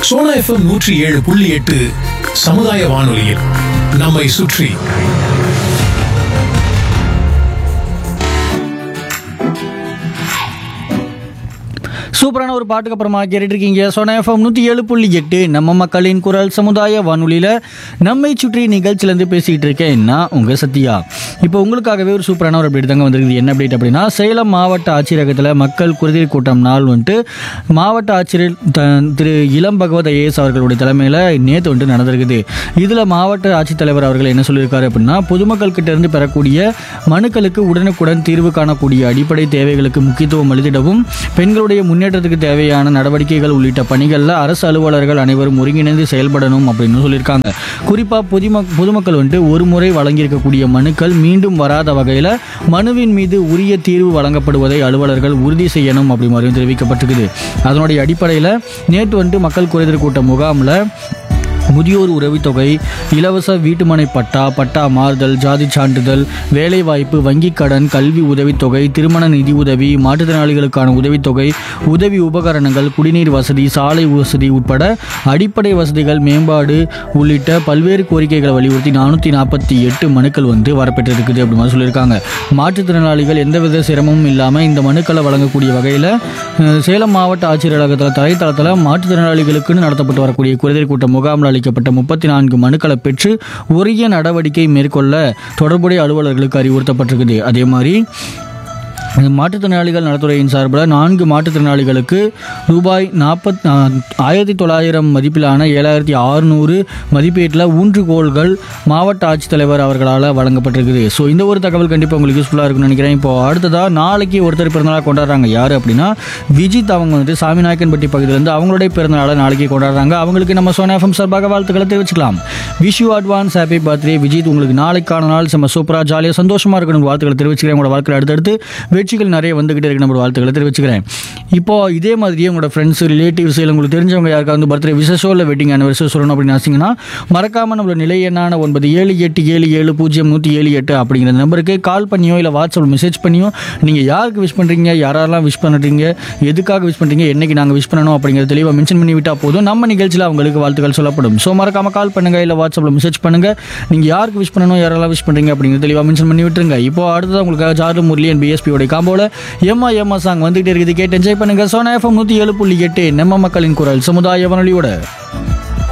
Sona FM 107.8 சமுதாய வானொலியில் நம்மை சுற்றி. சூப்பரான ஒரு பாட்டுக்கு அப்புறமா கேட்டுட்டு இருக்கீங்க சோனா எஃப்எம் 107.8 நம்ம மக்களின் குரல் சமுதாய வானொலியில் நம்மை சுற்றி நிகழ்ச்சியிலேருந்து பேசிகிட்டு இருக்கேன் நான் உங்கள் சத்யா. இப்போ உங்களுக்காகவே ஒரு சூப்பரான ஒரு அப்டேட் தாங்க வந்திருக்குது. என்ன அப்டேட் அப்படின்னா, சேலம் மாவட்ட ஆட்சியரகத்தில் மக்கள் குறைதீர் கூட்டம் நாள் வந்துட்டு மாவட்ட ஆட்சியர் திரு இளம் பகவத் ஐஏஎஸ் அவர்களுடைய தலைமையில் நேற்று வந்துட்டு நடந்திருக்குது. இதில் மாவட்ட ஆட்சித்தலைவர் அவர்கள் என்ன சொல்லியிருக்காரு அப்படின்னா, பொதுமக்கள் கிட்ட இருந்து பெறக்கூடிய மனுக்களுக்கு உடனுக்குடன் தீர்வு காணக்கூடிய அடிப்படை தேவைகளுக்கு முக்கியத்துவம் அளித்திடவும், பெண்களுடைய முன்னேற்றத்துக்கு தேவையான நடவடிக்கைகள் உள்ளிட்ட பணிகளில் அரசு அலுவலர்கள் அனைவரும் ஒருங்கிணைந்து செயல்படணும் அப்படின்னு சொல்லியிருக்காங்க. குறிப்பாக பொதுமக்கள் வந்துட்டு ஒரு முறை வழங்கியிருக்கக்கூடிய மனுக்கள் மீண்டும் வராத வகையில் மனுவின் மீது உரிய தீர்வு வழங்கப்படுவதை அலுவலர்கள் உறுதி செய்யணும் அப்படி மாதிரி தெரிவிக்கப்பட்டிருக்குது. அதனுடைய அடிப்படையில் நேற்று வந்துட்டு மக்கள் குறைதீர் கூட்ட முகாமில் முதியோர் உதவித்தொகை, இலவச வீட்டுமனை பட்டா மாறுதல், ஜாதி சான்றிதழ், வேலைவாய்ப்பு, வங்கிக் கடன், கல்வி உதவித்தொகை, திருமண நிதி உதவி, மாற்றுத்திறனாளிகளுக்கான உதவித்தொகை, உதவி உபகரணங்கள், குடிநீர் வசதி, சாலை வசதி உட்பட அடிப்படை வசதிகள் மேம்பாடு உள்ளிட்ட பல்வேறு கோரிக்கைகளை வலியுறுத்தி 448 மனுக்கள் வந்து வரப்பெற்றிருக்குது அப்படின்னு சொல்லியிருக்காங்க. மாற்றுத்திறனாளிகள் எந்தவித சிரமமும் இல்லாமல் இந்த மனுக்களை வழங்கக்கூடிய வகையில் சேலம் மாவட்ட ஆட்சியர் அலுவலகத்தில் தரைத்தளத்தில் மாற்றுத்திறனாளிகளுக்குன்னு நடத்தப்பட்டு வரக்கூடிய குறைதீர் கூட்ட முகாமில் அளிக்கப்பட்ட 34 மனுக்களை பெற்று உரிய நடவடிக்கை மேற்கொள்ள தொடர்புடைய அலுவலர்களுக்கு அறிவுறுத்தப்பட்டிருக்குது. அதே மாதிரி மாற்றுத்திறனாளிகள் நலத்துறையின் சார்பில் 4 மாற்றுத்திறனாளிகளுக்கு ரூபாய் 1900 மதிப்பிலான 7600 மதிப்பீட்டில் ஊன்றுகோல்கள் மாவட்ட ஆட்சித்தலைவர் அவர்களால் வழங்கப்பட்டிருக்குது. ஸோ இந்த ஒரு தகவல் கண்டிப்பாக உங்களுக்கு யூஸ்ஃபுல்லாக இருக்குன்னு நினைக்கிறேன். இப்போ அடுத்ததாக நாளைக்கு ஒருத்தர் பிறந்தநாள் கொண்டாடுறாங்க. யார் அப்படின்னா விஜித். அவங்க வந்துட்டு சாமிநாயக்கன்பட்டி பகுதியிலேருந்து அவங்களுடைய பிறந்தநாளை நாளைக்கு கொண்டாடுறாங்க. அவங்களுக்கு நம்ம சோனா எஃப்எம் சார்பாக வாழ்த்துக்களை தெரிவிச்சுக்கலாம். Wish you advance happy birthday Vijith. உங்களுக்கு நாளைக்கான நாள் செம்ம சூப்பராக ஜாலியாக சந்தோஷமாக இருக்கணும் வாழ்த்துக்களை தெரிவிச்சுக்கிறேன். உங்களோட வாழ்க்கையில் அடுத்தடுத்து வெற்றிகள் நிறைய வந்துகிட்டே இருக்கு நம்ம வாழ்த்துக்களை தெரிவிச்சுக்கிறேன். இப்போ இதே மாதிரியே உங்களோட ஃப்ரெண்ட்ஸ், ரிலேட்டிவ்ஸ் இல்லை உங்களுக்கு தெரிஞ்சவங்க யாருக்கா வந்து பர்த்டே விசேஷோ இல்லை வெட்டிங் ஆனிவர்சரி சொல்லணும் அப்படின்னு ஆசிங்கன்னா மறக்காமல் நம்மளோட நிலை எண்ணான 9787770178 அப்படிங்கிற நம்பருக்கு கால் பண்ணியோ இல்லை வாட்ஸ்அப்பில் மெசேஜ் பண்ணியோ நீங்கள் யாருக்கு விஷ் பண்ணுறீங்க, யாரெல்லாம் விஷ் பண்ணுறீங்க, எதுக்காக விஷ் பண்ணுறீங்க, என்னைக்கு நாங்கள் விஷ் பண்ணணும் அப்படிங்கிறத தெளிவாக மென்ஷன் பண்ணி விட்டால் போதும். நம்ம நிகழ்ச்சியில் அவங்களுக்கு வாழ்த்துக்கள் சொல்லப்படும். ஸோ மறக்காமல் கால் பண்ணுங்கள் இல்லை வாட்ஸ்அப்பில் மெசேஜ் பண்ணுங்கள். நீங்கள் யாருக்கு விஷ் பண்ணணும், யாரெல்லாம் விஷ் பண்ணுறீங்க அப்படிங்கிறத தெளிவாக மென்ஷன் பண்ணி விட்டுருங்க. இப்போ அடுத்தது உங்களுக்காக ஜார்ஜ் முரளியன் பிஎஸ்பியோட காம்போல எம்மா சாங் வந்துகிட்டே இருக்குது. கேட்டு என்ஜாய் பண்ணுங்க. சோனா எஃப்எம் 107.8 நம்ம மக்களின் குரல் சமுதாய வானொலியோட.